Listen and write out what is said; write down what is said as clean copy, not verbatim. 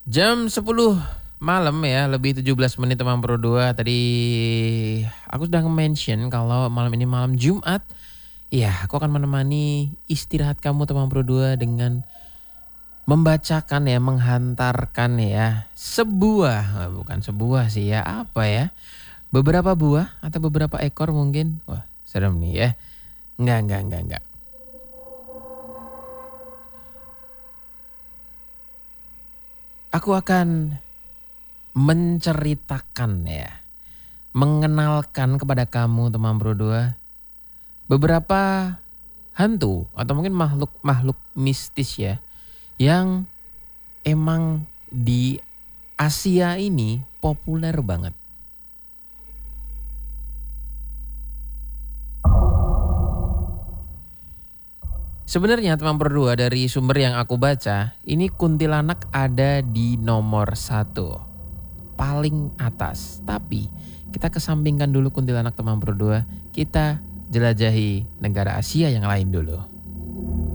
Jam 10 malam ya, lebih 17 menit teman Pro 2. Tadi aku sudah mention kalau malam ini malam Jumat. Ya, aku akan menemani istirahat kamu teman Pro 2 dengan membacakan ya, menghantarkan ya sebuah, bukan sebuah sih ya, apa ya? Beberapa buah atau beberapa ekor mungkin. Wah, serem nih ya. Enggak. Aku akan menceritakan ya, mengenalkan kepada kamu teman Bro 2 beberapa hantu atau mungkin makhluk-makhluk mistis ya yang emang di Asia ini populer banget. Sebenarnya teman Bro 2 dari sumber yang aku baca, ini kuntilanak ada di nomor 1. Paling atas. Tapi kita kesampingkan dulu kuntilanak teman Bro 2. Kita jelajahi negara Asia yang lain dulu.